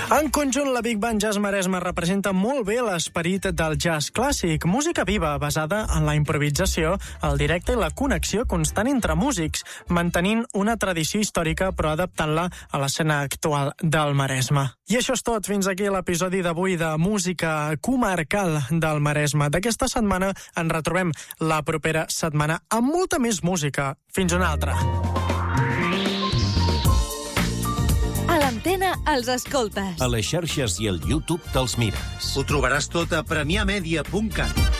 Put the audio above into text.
En conjunt, la Big Band Jazz Maresme representa molt bé l'esperit del jazz clàssic, música viva basada en la improvisació, el directe i la connexió constant entre músics, mantenint una tradició històrica però adaptant-la a l'escena actual del Maresme. I això és tot. Fins aquí l'episodi d'avui de Música Comarcal del Maresme. D'aquesta setmana ens retrobem la propera setmana amb molta més música. Fins una altra. A l'Antena els escoltes. A les xarxes i al YouTube te'ls mires. Ho trobaràs tot a premiamedia.cat.